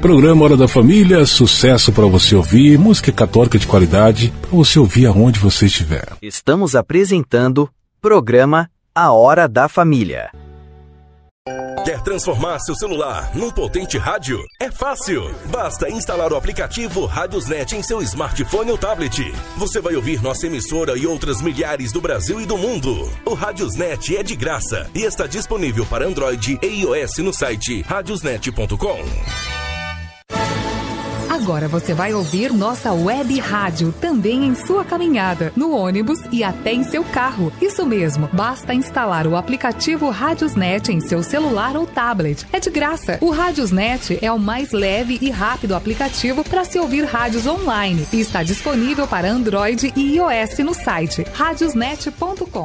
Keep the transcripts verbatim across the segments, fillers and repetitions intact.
Programa Hora da Família, sucesso para você ouvir, música católica de qualidade para você ouvir aonde você estiver. Estamos apresentando programa A Hora da Família. Quer transformar seu celular num potente rádio? É fácil! Basta instalar o aplicativo Radiosnet em seu smartphone ou tablet. Você vai ouvir nossa emissora e outras milhares do Brasil e do mundo. O Radiosnet é de graça e está disponível para Android e iOS no site radiosnet ponto com. Agora você vai ouvir nossa web rádio também em sua caminhada, no ônibus e até em seu carro. Isso mesmo, basta instalar o aplicativo Radiosnet em seu celular ou tablet. É de graça. O Radiosnet é o mais leve e rápido aplicativo para se ouvir rádios online e está disponível para Android e iOS no site radiosnet ponto com.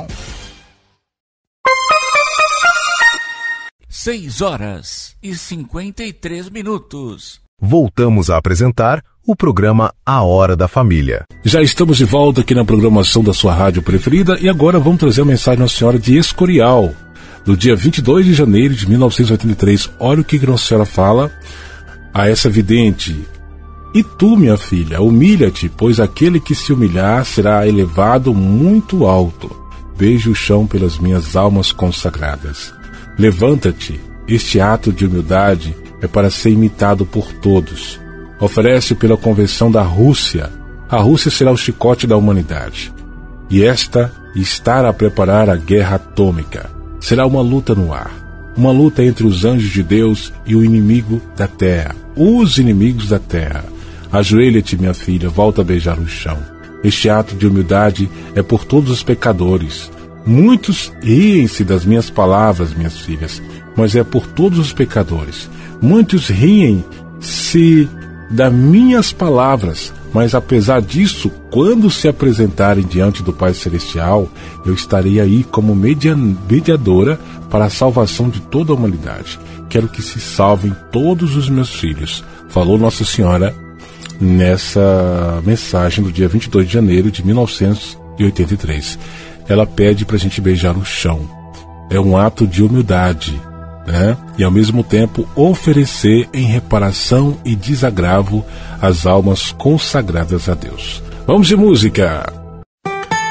seis horas e cinquenta e três minutos. Voltamos a apresentar o programa A Hora da Família. Já estamos de volta aqui na programação da sua rádio preferida e agora vamos trazer a mensagem Nossa Senhora de Escorial, do dia vinte e dois de janeiro de mil novecentos e oitenta e três. Olha o que Nossa Senhora fala a essa vidente. E tu, minha filha, humilha-te, pois aquele que se humilhar será elevado muito alto. Beije o chão pelas minhas almas consagradas. Levanta-te, este ato de humildade é para ser imitado por todos. Oferece pela conversão da Rússia. A Rússia será o chicote da humanidade. E esta estará a preparar a guerra atômica. Será uma luta no ar. Uma luta entre os anjos de Deus e o inimigo da terra. Os inimigos da terra. Ajoelha-te, minha filha, volta a beijar o chão. Este ato de humildade é por todos os pecadores. Muitos riem-se das minhas palavras, minhas filhas, mas é por todos os pecadores. Muitos riem-se das minhas palavras, mas apesar disso, quando se apresentarem diante do Pai Celestial, eu estarei aí como mediadora para a salvação de toda a humanidade. Quero que se salvem todos os meus filhos, falou Nossa Senhora nessa mensagem do dia vinte e dois de janeiro de mil novecentos e oitenta e três. Ela pede para a gente beijar o chão. É um ato de humildade, né? E ao mesmo tempo oferecer em reparação e desagravo as almas consagradas a Deus. Vamos de música!